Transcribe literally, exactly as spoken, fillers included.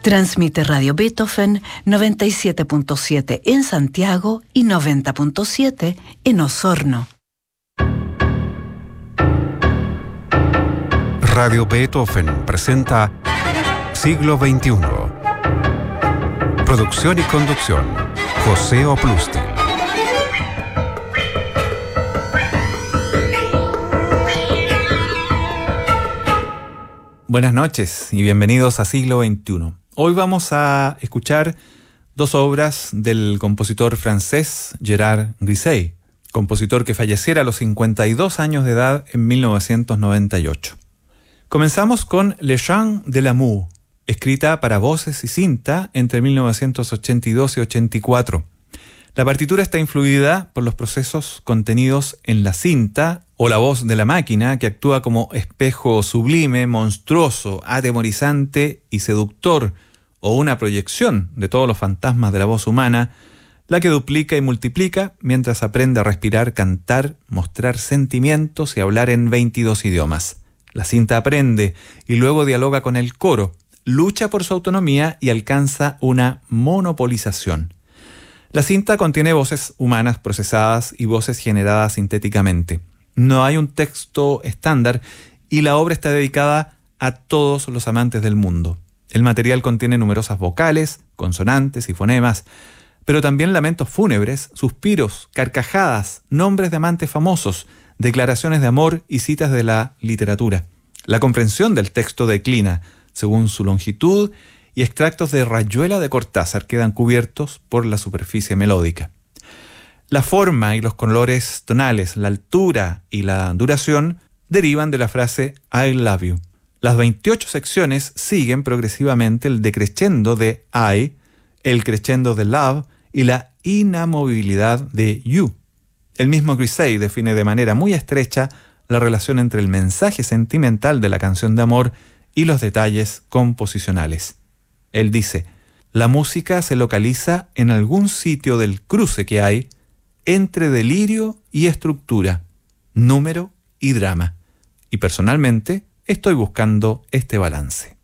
Transmite Radio Beethoven noventa y siete punto siete en Santiago y noventa punto siete en Osorno. Radio Beethoven presenta Siglo veintiuno. Producción y conducción, José Oplustil. Buenas noches y bienvenidos a Siglo veintiuno. Hoy vamos a escuchar dos obras del compositor francés Gérard Griset, compositor que falleciera a los cincuenta y dos años de edad en mil novecientos noventa y ocho. Comenzamos con Le Chant de l'amour, escrita para voces y cinta entre mil novecientos ochenta y dos y ochenta y cuatro. La partitura está influida por los procesos contenidos en la cinta o la voz de la máquina, que actúa como espejo sublime, monstruoso, atemorizante y seductor, o una proyección de todos los fantasmas de la voz humana, la que duplica y multiplica mientras aprende a respirar, cantar, mostrar sentimientos y hablar en veintidós idiomas. La cinta aprende y luego dialoga con el coro, lucha por su autonomía y alcanza una monopolización. La cinta contiene voces humanas procesadas y voces generadas sintéticamente. No hay un texto estándar y la obra está dedicada a todos los amantes del mundo. El material contiene numerosas vocales, consonantes y fonemas, pero también lamentos fúnebres, suspiros, carcajadas, nombres de amantes famosos, declaraciones de amor y citas de la literatura. La comprensión del texto declina según su longitud y extractos de Rayuela de Cortázar quedan cubiertos por la superficie melódica. La forma y los colores tonales, la altura y la duración derivan de la frase I love you. Las veintiocho secciones siguen progresivamente el decrescendo de I, el crescendo de love y la inamovibilidad de you. El mismo Griset define de manera muy estrecha la relación entre el mensaje sentimental de la canción de amor y los detalles composicionales. Él dice, la música se localiza en algún sitio del cruce que hay entre delirio y estructura, número y drama. Y personalmente estoy buscando este balance.